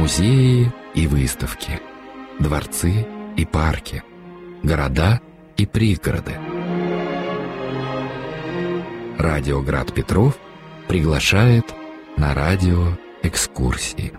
Музеи и выставки, дворцы и парки, города и пригороды. Радио Град Петров приглашает на радиоэкскурсии.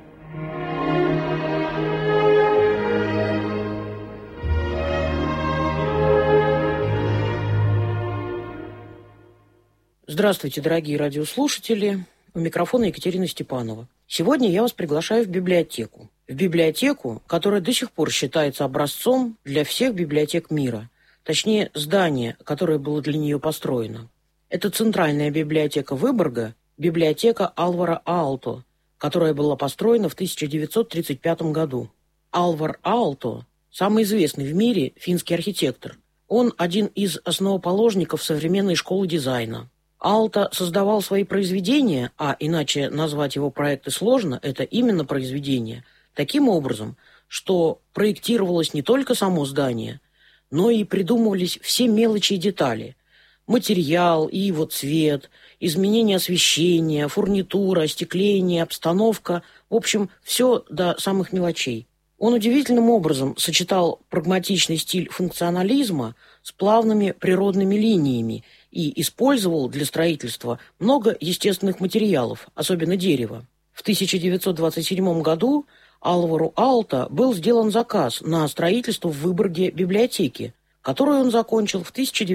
Здравствуйте, дорогие радиослушатели. У микрофона Екатерина Степанова. Сегодня я вас приглашаю в библиотеку. В библиотеку, которая до сих пор считается образцом для всех библиотек мира. Точнее, здание, которое было для нее построено. Это центральная библиотека Выборга, библиотека Алвара Аалто, которая была построена в 1935 году. Алвар Аалто – самый известный в мире финский архитектор. Он один из основоположников современной школы дизайна. Aalto создавал свои произведения, а иначе назвать его проекты сложно, это именно произведения, таким образом, что проектировалось не только само здание, но и придумывались все мелочи и детали. Материал и его цвет, изменение освещения, фурнитура, остекление, обстановка, в общем, все до самых мелочей. Он удивительным образом сочетал прагматичный стиль функционализма с плавными природными линиями и использовал для строительства много естественных материалов, особенно дерева. В 1927 году Алвару Аалто был сделан заказ на строительство в Выборге библиотеки, которую он закончил в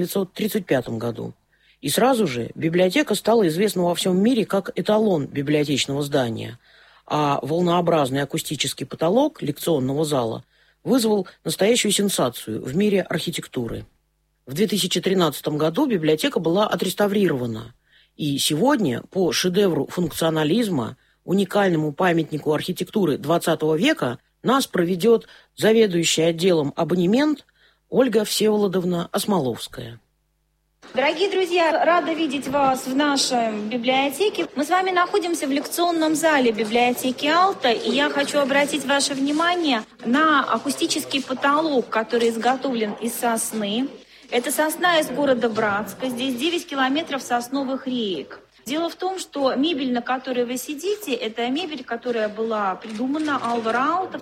1935 году. И сразу же библиотека стала известна во всем мире как эталон библиотечного здания, а волнообразный акустический потолок лекционного зала вызвал настоящую сенсацию в мире архитектуры. В 2013 году библиотека была отреставрирована, и сегодня по шедевру функционализма, уникальному памятнику архитектуры XX века, нас проведет заведующая отделом абонемент Ольга Всеволодовна Осмоловская. Дорогие друзья, рада видеть вас в нашей библиотеке. Мы с вами находимся в лекционном зале библиотеки Aalto, и я хочу обратить ваше внимание на акустический потолок, который изготовлен из сосны. Это сосна из города Братска, здесь 9 километров сосновых реек. Дело в том, что мебель, на которой вы сидите, это мебель, которая была придумана Алвару Аалто в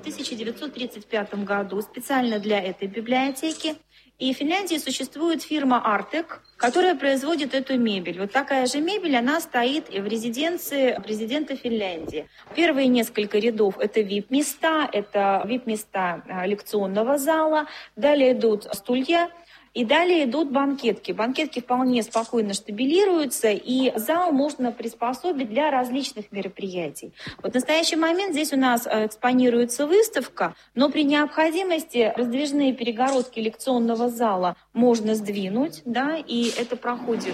1935 году специально для этой библиотеки. И в Финляндии существует фирма Артек, которая производит эту мебель. Вот такая же мебель, она стоит и в резиденции президента Финляндии. Первые несколько рядов – это VIP-места, лекционного зала. Далее идут стулья. И далее идут банкетки. Банкетки вполне спокойно штабелируются, и зал можно приспособить для различных мероприятий. Вот в настоящий момент здесь у нас экспонируется выставка, но при необходимости раздвижные перегородки лекционного зала можно сдвинуть, да, и это проходит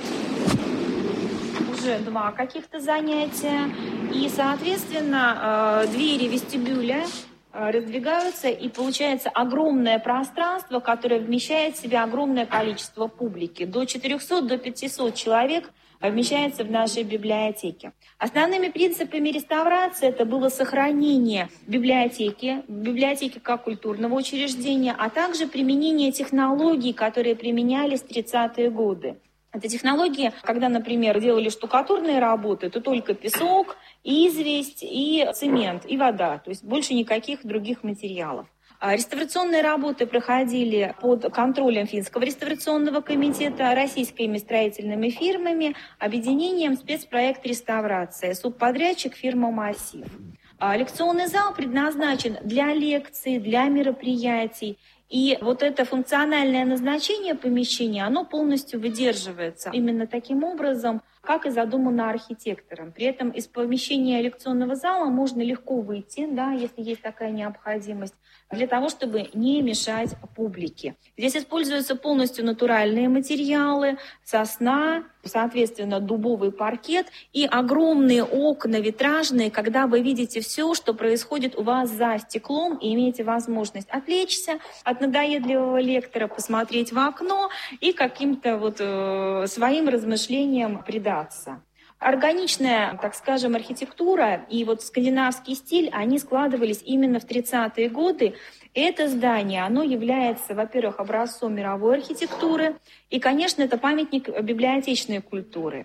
уже 2 каких-то занятия. И, соответственно, двери вестибюля раздвигаются, и получается огромное пространство, которое вмещает в себя огромное количество публики. До 400, до 500 человек вмещается в нашей библиотеке. Основными принципами реставрации это было сохранение библиотеки как культурного учреждения, а также применение технологий, которые применялись в 30-е годы. Это технологии, когда, например, делали штукатурные работы, то только песок, известь и цемент, и вода, то есть больше никаких других материалов. Реставрационные работы проходили под контролем Финского реставрационного комитета, российскими строительными фирмами, объединением «Спецпроект реставрация», субподрядчик фирма «Массив». Лекционный зал предназначен для лекций, для мероприятий. И вот это функциональное назначение помещения, оно полностью выдерживается именно таким образом, как и задумано архитектором. При этом из помещения лекционного зала можно легко выйти, да, если есть такая необходимость, для того, чтобы не мешать публике. Здесь используются полностью натуральные материалы, сосна, соответственно, дубовый паркет и огромные окна витражные, когда вы видите все, что происходит у вас за стеклом, и имеете возможность отвлечься от надоедливого лектора, посмотреть в окно и каким-то своим размышлениям предаться. Органичная, так скажем, архитектура и скандинавский стиль, они складывались именно в 30-е годы. Это здание, оно является, во-первых, образцом мировой архитектуры, и, конечно, это памятник библиотечной культуры.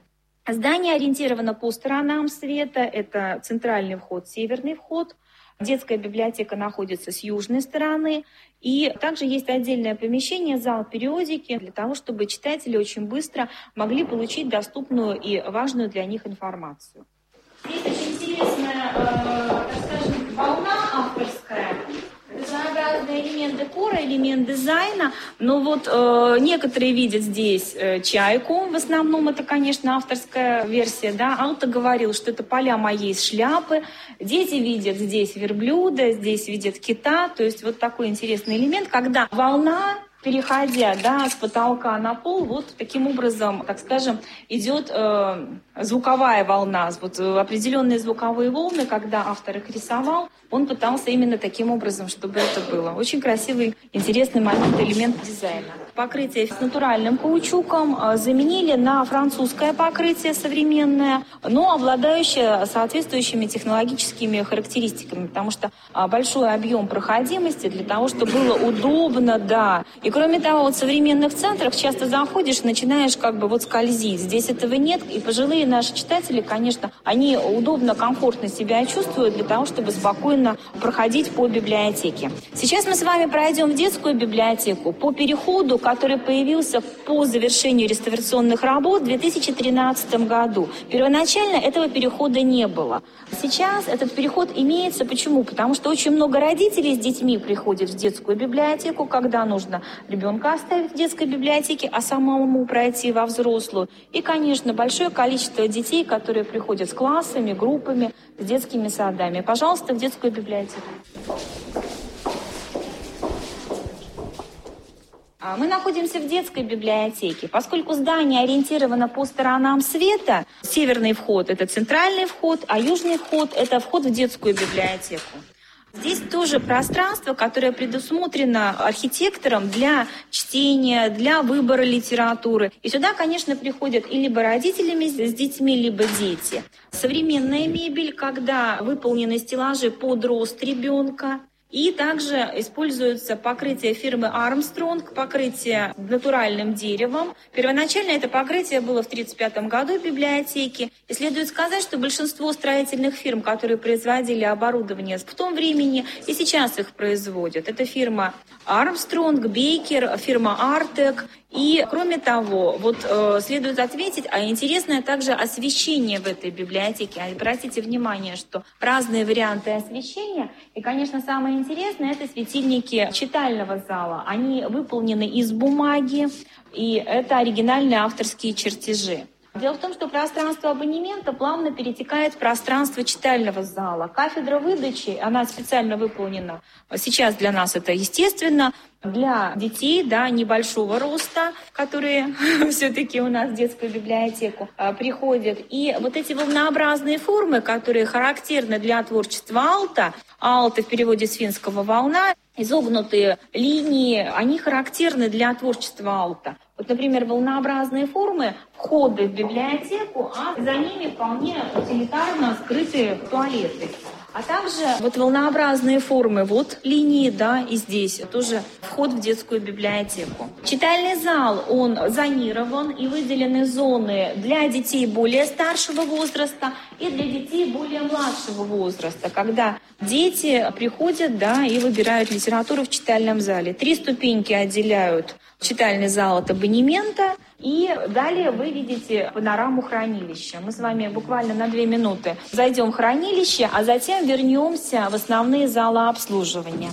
Здание ориентировано по сторонам света. Это центральный вход, северный вход. Детская библиотека находится с южной стороны. И также есть отдельное помещение, зал периодики, для того, чтобы читатели очень быстро могли получить доступную и важную для них информацию. Здесь очень интересная, так скажем, волна авторская. Разнообразный элемент декора, элемент дизайна. Но вот некоторые видят здесь чайку. В основном это, конечно, авторская версия. Да? Алта говорил, что это поля моей шляпы. Дети видят здесь верблюда, здесь видят кита. То есть вот такой интересный элемент, когда волна, переходя, да, с потолка на пол, вот таким образом, так скажем, идет звуковая волна. Вот определенные звуковые волны, когда автор их рисовал, он пытался именно таким образом, чтобы это было. Очень красивый, интересный момент, элемент дизайна. Покрытие с натуральным каучуком заменили на французское покрытие современное, но обладающее соответствующими технологическими характеристиками, потому что большой объем проходимости для того, чтобы было удобно, да. И кроме того, вот в современных центрах часто заходишь, начинаешь как бы вот скользить. Здесь этого нет, и пожилые наши читатели, конечно, они удобно, комфортно себя чувствуют для того, чтобы спокойно проходить по библиотеке. Сейчас мы с вами пройдем в детскую библиотеку по переходу, который появился по завершению реставрационных работ в 2013 году. Первоначально этого перехода не было. Сейчас этот переход имеется. Почему? Потому что очень много родителей с детьми приходят в детскую библиотеку, когда нужно ребенка оставить в детской библиотеке, а самому пройти во взрослую. И, конечно, большое количество детей, которые приходят с классами, группами, с детскими садами. Пожалуйста, в детскую библиотеку. Мы находимся в детской библиотеке. Поскольку здание ориентировано по сторонам света, северный вход – это центральный вход, а южный вход – это вход в детскую библиотеку. Здесь тоже пространство, которое предусмотрено архитектором для чтения, для выбора литературы. И сюда, конечно, приходят и либо родителями с детьми, либо дети. Современная мебель, когда выполнены стеллажи под рост ребенка. И также используется покрытие фирмы Armstrong, покрытие натуральным деревом. Первоначально это покрытие было в 1935 году в библиотеке. И следует сказать, что большинство строительных фирм, которые производили оборудование в том времени, и сейчас их производят. Это фирма Armstrong, Baker, фирма Artec. И, кроме того, вот следует отметить, интересное также освещение в этой библиотеке. Обратите внимание, что разные варианты освещения. И, конечно, самое интересное – это светильники читального зала. Они выполнены из бумаги, и это оригинальные авторские чертежи. Дело в том, что пространство абонемента плавно перетекает в пространство читального зала. Кафедра выдачи, она специально выполнена. Сейчас для нас это естественно. Для детей, да, небольшого роста, которые все-таки у нас в детскую библиотеку приходят. И вот эти волнообразные формы, которые характерны для творчества Алта, Алта в переводе с финского «волна», изогнутые линии, они характерны для творчества Алта. Вот, например, волнообразные формы, входы в библиотеку, а за ними вполне утилитарно скрытые туалеты. А также вот волнообразные формы, вот линии, да, и здесь тоже вход в детскую библиотеку. Читальный зал, он зонирован и выделены зоны для детей более старшего возраста и для детей более младшего возраста, когда дети приходят, да, и выбирают литературу в читальном зале. 3 ступеньки отделяют читальный зал от абонемента. И далее вы видите панораму хранилища. Мы с вами буквально на 2 минуты зайдем в хранилище, а затем вернемся в основные залы обслуживания.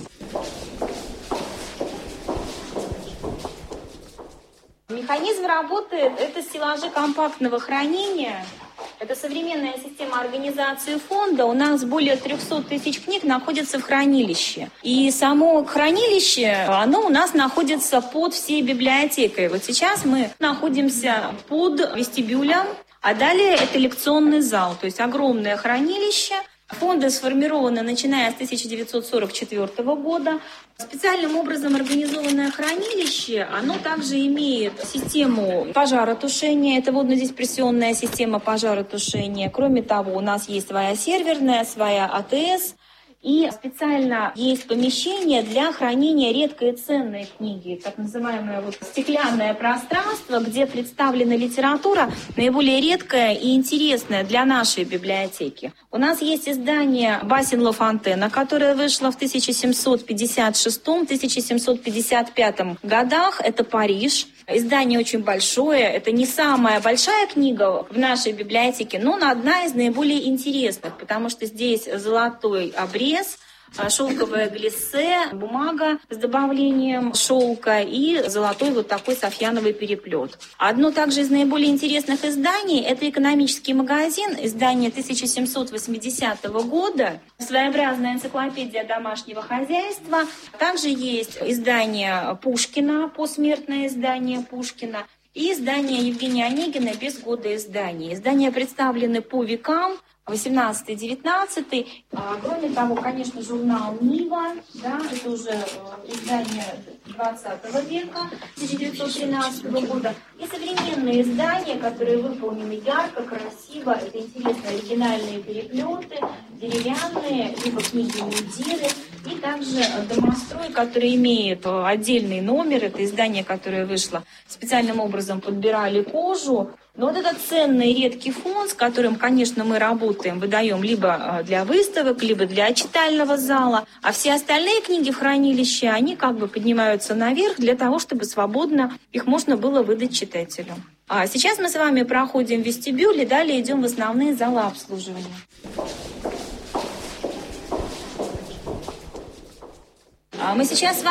Механизм работает – это стеллажи компактного хранения. Это современная система организации фонда. У нас более 300 тысяч книг находятся в хранилище. И само хранилище, оно у нас находится под всей библиотекой. Вот сейчас мы находимся под вестибюлем, а далее это лекционный зал, то есть огромное хранилище. Фонды сформированы начиная с 1944 года. Специальным образом организованное хранилище, оно также имеет систему пожаротушения. Это водно-диспрессионная система пожаротушения. Кроме того, у нас есть своя серверная, своя АТС. И специально есть помещение для хранения редкой и ценной книги, так называемое стеклянное пространство, где представлена литература наиболее редкая и интересная для нашей библиотеки. У нас есть издание «Басен Ла Фонтена», которое вышло в 1756-1755 годах. Это Париж. Издание очень большое. Это не самая большая книга в нашей библиотеке, но одна из наиболее интересных, потому что здесь золотой обрез, шелковое глиссе, бумага с добавлением шелка и золотой такой софьяновый переплет. Одно также из наиболее интересных изданий – это «Экономический магазин», издание 1780 года, своеобразная энциклопедия домашнего хозяйства. Также есть издание Пушкина, посмертное издание Пушкина, и издание Евгения Онегина «Без года издания». Издания представлены по векам, 18-19. Кроме того, конечно, журнал «Нива», это уже издание 20 века, 1913 года. И современные издания, которые выполнены ярко, красиво. Это интересные оригинальные переплеты, деревянные, либо книги-мундиры. И также домострой, который имеет отдельный номер. Это издание, которое вышло специальным образом, подбирали кожу. Но этот ценный редкий фонд, с которым, конечно, мы работаем, выдаем либо для выставок, либо для читального зала, а все остальные книги в хранилище, они поднимаются наверх для того, чтобы свободно их можно было выдать читателю. А сейчас мы с вами проходим вестибюль и далее идем в основные залы обслуживания. Мы сейчас с вами